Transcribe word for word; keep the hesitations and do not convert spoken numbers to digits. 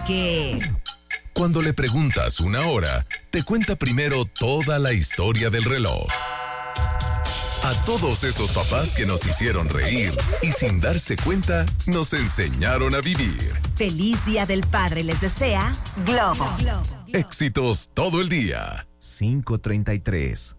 que... Cuando le preguntas una hora, te cuenta primero toda la historia del reloj. A todos esos papás que nos hicieron reír y sin darse cuenta, nos enseñaron a vivir. Feliz Día del Padre les desea Globo. Éxitos todo el día. cinco treinta y tres.